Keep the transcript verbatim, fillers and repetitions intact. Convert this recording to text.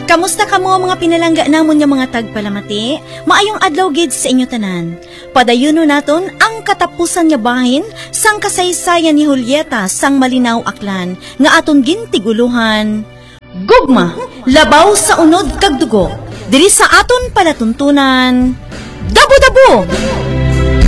Kamusta kamo mga pinalangga namon nga mga tagpalamati? Maayong adlaw gid sa inyo tanan. Padayuno naton ang katapusan nga bahin sang kasaysayan ni Julieta sang Malinaw Aklan nga aton gintiguluhan. Gugma, labaw sa unod kag dugo. Diri sa aton palatuntunan. Dabo-dabo!